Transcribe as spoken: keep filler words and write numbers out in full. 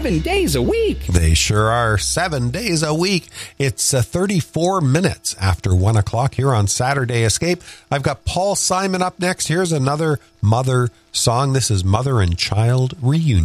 seven days a week. They sure are. Seven days a week. It's uh, thirty-four minutes after one o'clock here on Saturday Escape. I've got Paul Simon up next. Here's another Mother song. This is Mother and Child Reunion.